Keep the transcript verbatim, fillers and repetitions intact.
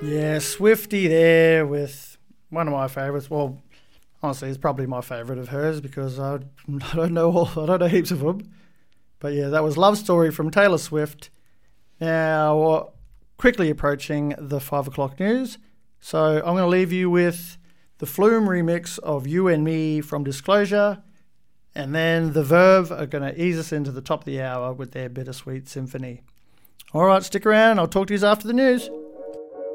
Yeah, Swifty there with one of my favourites. Well, honestly, it's probably my favourite of hers because I, I don't know all, I don't know heaps of them. But yeah, that was Love Story from Taylor Swift. Now, quickly approaching the five o'clock news. So I'm going to leave you with the Flume remix of You and Me from Disclosure. And then the Verve are going to ease us into the top of the hour with their Bittersweet Symphony. All right, stick around. I'll talk to you after the news.